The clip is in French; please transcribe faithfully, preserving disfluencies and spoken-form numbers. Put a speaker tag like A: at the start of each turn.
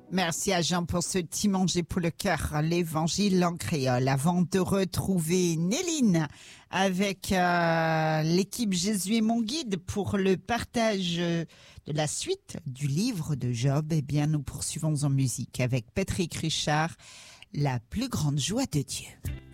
A: Merci à Jean pour ce petit manger pour le cœur, l'évangile en créole. Avant de retrouver Néline avec euh, l'équipe Jésus est mon guide pour le partage de la suite du livre de Job, eh bien nous poursuivons en musique avec Patrick Richard, La plus grande joie de Dieu.